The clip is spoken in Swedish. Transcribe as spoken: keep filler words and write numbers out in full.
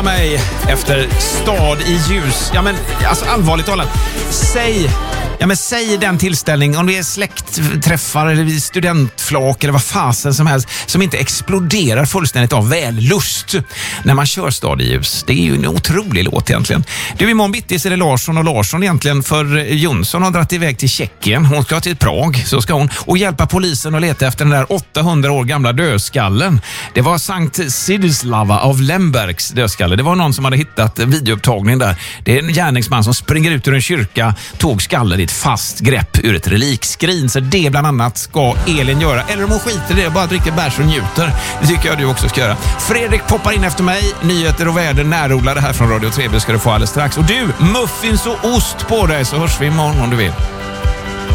Kolla mig efter Stad i ljus. Ja men alltså allvarligt talat. Säg, ja men säg den tillställning om det är släktträffar eller studentflak eller vad fasen som helst som inte exploderar fullständigt av vällust när man kör Stad i ljus. Det är ju en otrolig låt egentligen. Du, imorgon bitti så är det Larsson och Larsson egentligen, för Jonsson har dratt iväg till Tjeckien. Hon ska till Prag, så ska hon, och hjälpa polisen att leta efter den där åttahundra år gamla dödskallen. Det var Sankt Sidislava av Lembergs dödskalle. Det var någon som hade hittat videoupptagning där. Det är en gärningsman som springer ut ur en kyrka, tog skallen i ett fast grepp ur ett relikskrin. Så det bland annat ska Elin göra. Eller om hon skiter i det, bara dricker bärs och njuter. Det tycker jag du också ska göra. Fredrik poppar in efter mig. Nyheter och väder närodlade här från Radio tre ska du få alldeles strax. Och du, muffins och ost på dig, så hörs vi imorgon om du vill.